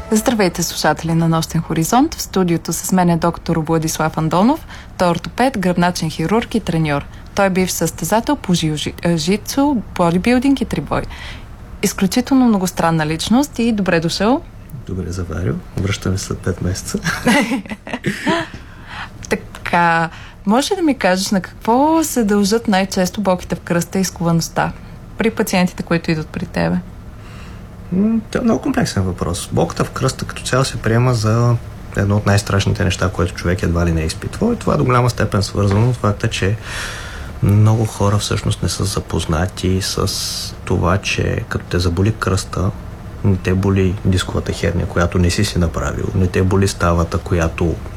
Здравейте, слушатели на Нощен хоризонт. В студиото с мен е доктор Владислав Андонов. Той е ортопед, гръбначен хирург и треньор. Той е бивш състезател по жицу, бодибилдинг и трибой. Изключително многостранна личност и добре дошъл. Добре заварил. Връщаме след 5 месеца. Така, може ли да ми кажеш на какво се дължат най-често болките в кръста и сковаността при пациентите, които идват при тебе? Това е много комплексен въпрос. Болката в кръста като цяло се приема за едно от най-страшните неща, което човек едва ли не е изпитвал. И това до голяма степен свързано с факта, че много хора всъщност не са запознати с това, че като те заболи кръста, не те боли дисковата херния, която не си направил, не те боли ставата, която